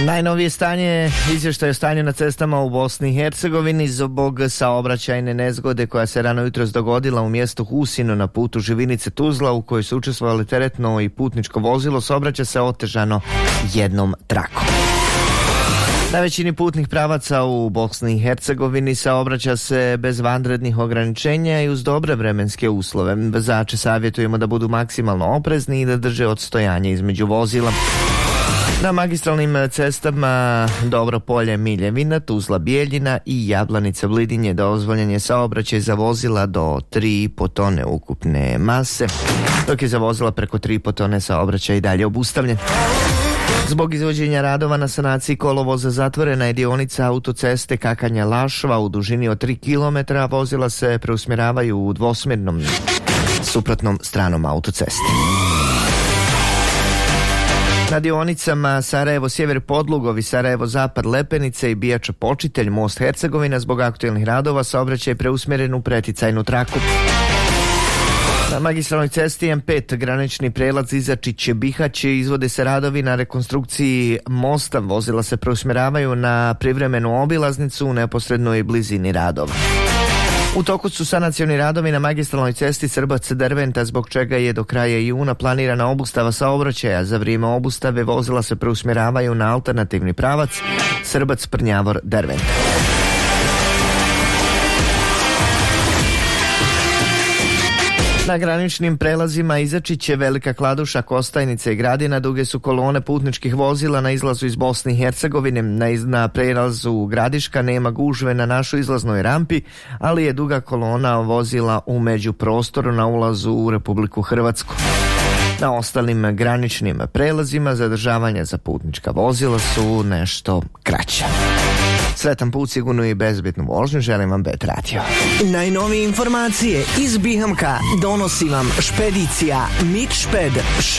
Najnovije stanje, izvještaj o stanju na cestama u Bosni i Hercegovini zbog saobraćajne nezgode koja se rano jutros dogodila u mjestu Husino na putu Živinice-Tuzla u kojoj su učestvovali teretno i putničko vozilo, saobraća se otežano jednom trakom. Na većini putnih pravaca u Bosni i Hercegovini saobraća se bez vanrednih ograničenja i uz dobre vremenske uslove. Vozače savjetujemo da budu maksimalno oprezni i da drže odstojanje između vozila. Na magistralnim cestama Dobro Polje Miljevina, Tuzla Bijeljina i Jablanica Blidinje dozvoljen je saobraćaj za vozila do 3,5 tone ukupne mase, dok je za vozila preko 3,5 tone saobraćaj i dalje obustavljen. Zbog izvođenja radova na sanaciji kolovoza zatvorena je dionica autoceste Kakanja-Lašva u dužini od 3 km, a vozila se preusmjeravaju u dvosmjernom suprotnom stranom autoceste. Na dionicama Sarajevo-Sjever Podlugovi, Sarajevo-Zapad Lepenice i Bijača-Počitelj, most Hercegovina zbog aktuelnih radova saobraćaj je preusmjeren u preticajnu traku. Na magistralnoj cesti M5 granični prelaz Izačić-Bihać izvode se radovi na rekonstrukciji mosta, vozila se preusmjeravaju na privremenu obilaznicu u neposrednoj blizini radova. U toku su sanacioni radovi na magistralnoj cesti Srbac-Derventa, zbog čega je do kraja juna planirana obustava saobraćaja. Za vrijeme obustave vozila se preusmjeravaju na alternativni pravac Srbac-Prnjavor-Derventa. Na graničnim prelazima Izačiće, Velika Kladuša, Kostajnica i Gradina duge su kolone putničkih vozila na izlazu iz Bosne i Hercegovine. Na prelazu Gradiška nema gužve na našoj izlaznoj rampi, ali je duga kolona vozila u međuprostoru na ulazu u Republiku Hrvatsku. Na ostalim graničnim prelazima zadržavanja za putnička vozila su nešto kraća. Sretan put, sigurno i bezbitnu vožnju, želim vam Bet Radio. Najnovije informacije iz Bihamka donosi vam špedicija Mitšped.